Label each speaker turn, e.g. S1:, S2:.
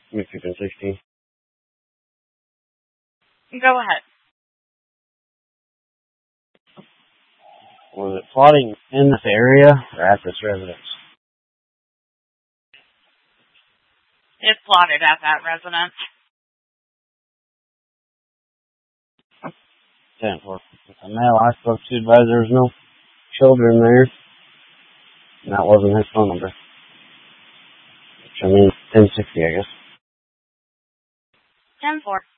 S1: Mississippi 16.
S2: Go ahead.
S1: Was it flooding in this area or at this residence?
S2: It flooded at that residence.
S1: 10-4. The male I spoke to advised there was no children there. And that wasn't his phone number. Which I mean, 1060, I guess.
S2: 10-4.